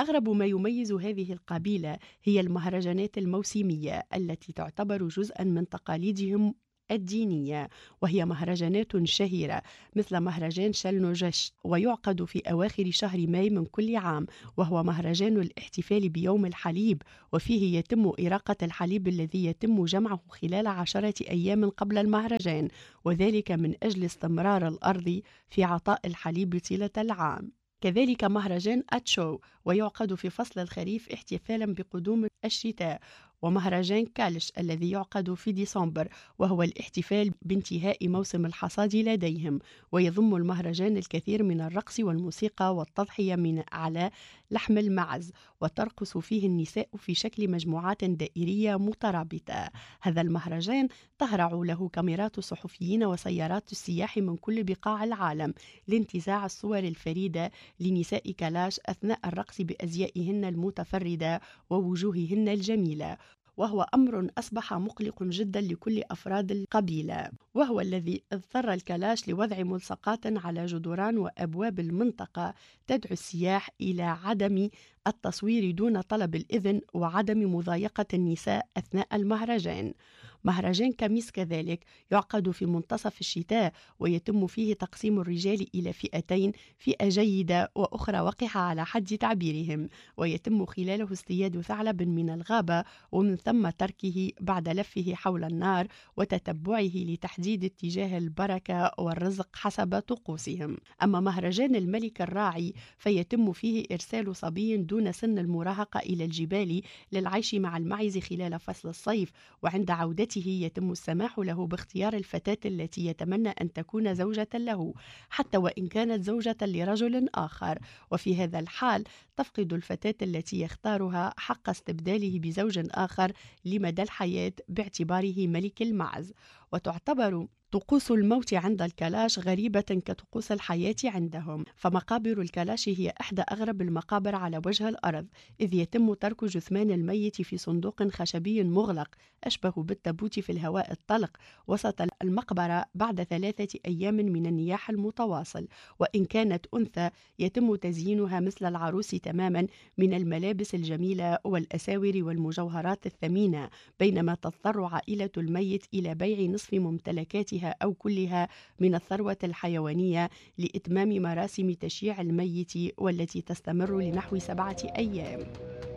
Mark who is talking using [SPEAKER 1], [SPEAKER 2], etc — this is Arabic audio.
[SPEAKER 1] أغرب ما يميز هذه القبيلة هي المهرجانات الموسمية التي تعتبر جزءا من تقاليدهم الدينية، وهي مهرجانات شهيرة مثل مهرجان شلنوجش، ويعقد في أواخر شهر ماي من كل عام، وهو مهرجان الاحتفال بيوم الحليب، وفيه يتم إراقة الحليب الذي يتم جمعه خلال 10 أيام قبل المهرجان، وذلك من أجل استمرار الأرض في عطاء الحليب طيلة العام. كذلك مهرجان أتشو، ويعقد في فصل الخريف احتفالا بقدوم الشتاء، ومهرجان كالش الذي يعقد في ديسمبر، وهو الاحتفال بانتهاء موسم الحصاد لديهم، ويضم المهرجان الكثير من الرقص والموسيقى والتضحية من على لحم المعز، وترقص فيه النساء في شكل مجموعات دائرية مترابطة. هذا المهرجان تهرع له كاميرات الصحفيين وسيارات السياح من كل بقاع العالم لانتزاع الصور الفريدة لنساء كالاش أثناء الرقص بأزيائهن المتفردة ووجوههن الجميلة، وهو أمر أصبح مقلق جدا لكل أفراد القبيلة، وهو الذي اضطر الكالاش لوضع ملصقات على جدران وأبواب المنطقة تدعو السياح إلى عدم التصوير دون طلب الإذن وعدم مضايقة النساء أثناء المهرجان. مهرجان كاميس كذلك يعقد في منتصف الشتاء، ويتم فيه تقسيم الرجال إلى فئتين، فئة جيدة وأخرى وقحة على حد تعبيرهم، ويتم خلاله اصطياد ثعلب من الغابة، ومن ثم تركه بعد لفه حول النار وتتبعه لتحديد اتجاه البركة والرزق حسب طقوسهم. أما مهرجان الملك الراعي فيتم فيه إرسال صبي دون سن المراهقة إلى الجبال للعيش مع المعز خلال فصل الصيف، وعند عودته يتم السماح له باختيار الفتاة التي يتمنى أن تكون زوجة له، حتى وإن كانت زوجة لرجل آخر، وفي هذا الحال تفقد الفتاة التي يختارها حق استبداله بزوج آخر لمدى الحياة باعتباره ملك المعز. وتعتبر طقوس الموت عند الكالاش غريبة كطقوس الحياة عندهم، فمقابر الكالاش هي إحدى أغرب المقابر على وجه الأرض، إذ يتم ترك جثمان الميت في صندوق خشبي مغلق أشبه بالتابوت في الهواء الطلق وسط المقبرة بعد 3 أيام من النياح المتواصل، وإن كانت أنثى يتم تزيينها مثل العروس تماما من الملابس الجميلة والأساور والمجوهرات الثمينة، بينما تضطر عائلة الميت إلى بيع نصف ممتلكاتها أو كلها من الثروة الحيوانية لإتمام مراسم تشييع الميت، والتي تستمر لنحو 7 أيام.